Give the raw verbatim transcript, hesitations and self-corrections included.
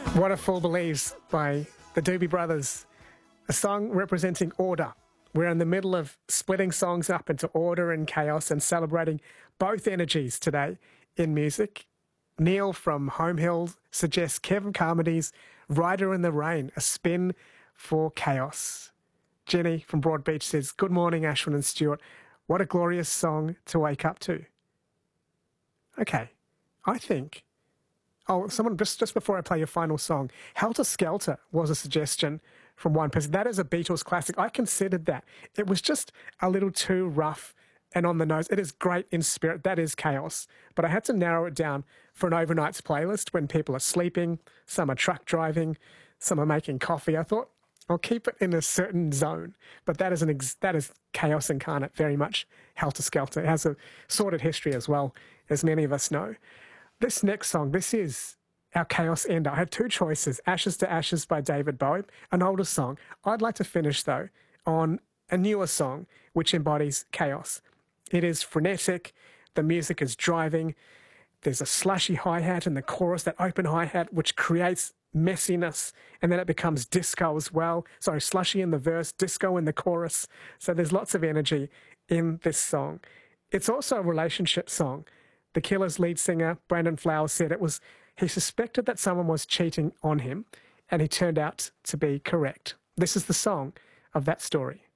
What a Fool Believes by the Doobie Brothers, a song representing order. We're in the middle of splitting songs up into order and chaos and celebrating both energies today in music. Neil from Home Hill suggests Kevin Carmody's Rider in the Rain, a spin for chaos. Jenny from Broadbeach says, good morning, Ashwin and Stuart. What a glorious song to wake up to. Okay, I think... Oh, someone, just, just before I play your final song, Helter Skelter was a suggestion from one person. That is a Beatles classic. I considered that. It was just a little too rough and on the nose. It is great in spirit. That is chaos. But I had to narrow it down for an overnights playlist when people are sleeping, some are truck driving, some are making coffee. I thought I'll keep it in a certain zone. But that is, an ex that is chaos incarnate, very much Helter Skelter. It has a sordid history as well, as many of us know. This next song, this is our chaos ender. I had two choices, Ashes to Ashes by David Bowie, an older song. I'd like to finish, though, on a newer song which embodies chaos. It is frenetic, the music is driving, there's a slushy hi-hat in the chorus, that open hi-hat, which creates messiness, and then it becomes disco as well. Sorry, slushy in the verse, disco in the chorus. So there's lots of energy in this song. It's also a relationship song. The Killers lead singer, Brandon Flowers, said it was he suspected that someone was cheating on him, and he turned out to be correct. This is the song of that story.